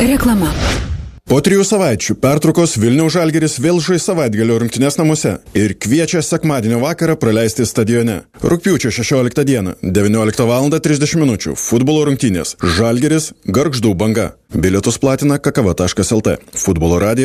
Reklama. Po 3 savaičių pertraukos Vilniaus Žalgiris vėl žais savaitgalio rungtynes namuose ir kviečia sekmadienio vakarą praleisti stadione. Rugpjūčio 16 dieną, 19:30 min. Futbolo rungtynės Žalgiris Gargždų Banga. Bilietus platina kakava.lt. Futbolo radijas.